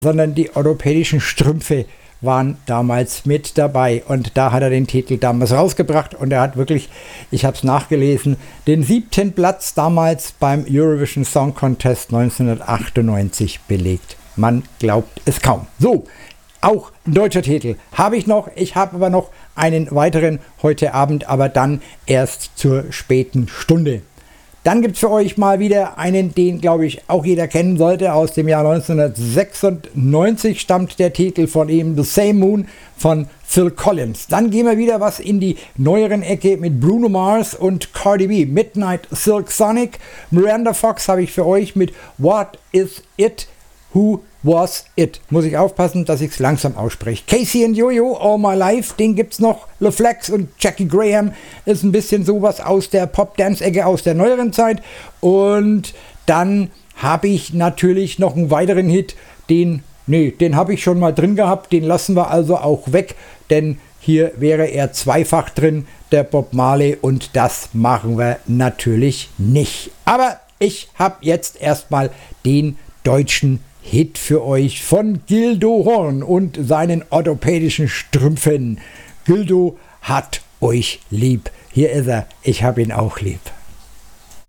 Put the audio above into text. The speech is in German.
sondern die orthopädischen Strümpfe waren damals mit dabei. Und da hat er den Titel damals rausgebracht und er hat wirklich, ich habe es nachgelesen, den 7. Platz damals beim Eurovision Song Contest 1998 belegt. Man glaubt es kaum. So, auch ein deutscher Titel habe ich noch. Ich habe aber noch einen weiteren heute Abend, aber dann erst zur späten Stunde. Dann gibt es für euch mal wieder einen, den, glaube ich, auch jeder kennen sollte. Aus dem Jahr 1996 stammt der Titel von ihm, The Same Moon von Phil Collins. Dann gehen wir wieder was in die neueren Ecke mit Bruno Mars und Cardi B. Midnight Silk Sonic. Miranda Fox habe ich für euch mit What Is It? Who Was It? Muss ich aufpassen, dass ich es langsam ausspreche. Casey and Yo-Yo, All My Life, den gibt's noch. LeFlex und Jackie Graham ist ein bisschen sowas aus der Pop-Dance-Ecke aus der neueren Zeit. Und dann habe ich natürlich noch einen weiteren Hit, den habe ich schon mal drin gehabt, den lassen wir also auch weg, denn hier wäre er zweifach drin, der Bob Marley, und das machen wir natürlich nicht. Aber ich habe jetzt erstmal den deutschen Hit für euch von Gildo Horn und seinen orthopädischen Strümpfen. Gildo hat euch lieb. Hier ist er. Ich hab ihn auch lieb.